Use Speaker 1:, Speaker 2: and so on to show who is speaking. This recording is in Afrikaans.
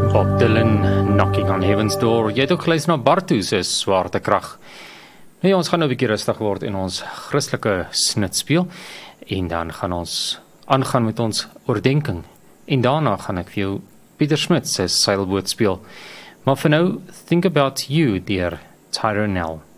Speaker 1: Bob Dylan, Knocking on Heaven's Door. Jy het ook geluister na Bartu se Swaartekrag. Nou ja, ons gaan nou 'n bietjie rustig word in ons Christelike snit speel en dan gaan ons aangaan met ons oordenking. En daarna gaan ek vir jou Pieter Smit se Seilboot speel. Maar vir nou, Think About You deur Tyrone Nell.